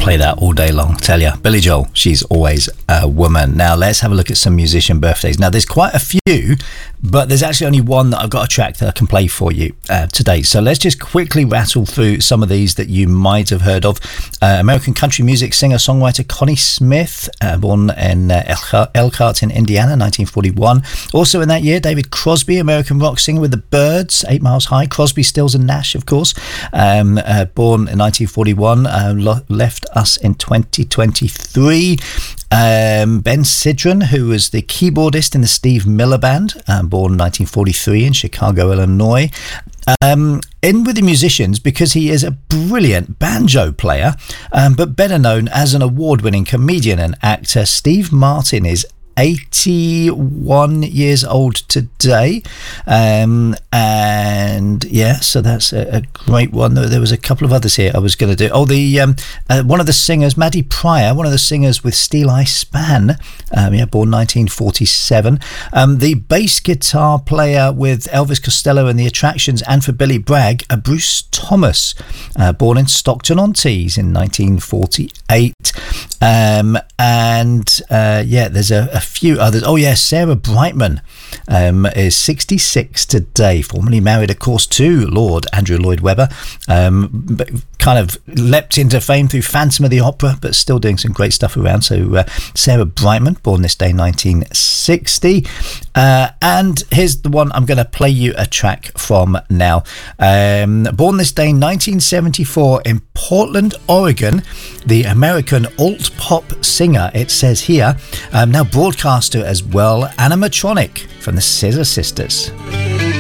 play that all day long, tell ya. Billy Joel, she's always a woman. Now let's have a look at some musician birthdays. Now there's quite a few, but there's actually only one that I've got a track that I can play for you today. So let's just quickly rattle through some of these that you might have heard of. American country music singer-songwriter Connie Smith, born in Elkhart in Indiana, 1941. Also in that year, David Crosby, American rock singer with the Byrds, 8 Miles High. Crosby, Stills and Nash, of course, born in 1941, left us in 2023. Ben Sidran, who was the keyboardist in the Steve Miller Band, born in 1943 in Chicago, Illinois. In with the musicians because he is a brilliant banjo player, but better known as an award-winning comedian and actor. Steve Martin is 81 years old today, and yeah, so that's a great one. There was a couple of others here I was going to do. One of the singers, Maddie Pryor, one of the singers with Steel Eye Span, born 1947. The bass guitar player with Elvis Costello and the Attractions and for Billy Bragg, Bruce Thomas, born in Stockton-on-Tees in 1948. There's a few others. Sarah Brightman is 66 today, formerly married, of course, to Lord Andrew Lloyd Webber, but kind of leapt into fame through Phantom of the Opera, but still doing some great stuff around. So Sarah Brightman, born this day 1960. And here's the one I'm going to play you a track from now. Born this day 1974 in Portland, Oregon, the American alt-pop singer, it says here, now broadcaster as well, animatronic from the Scissor Sisters.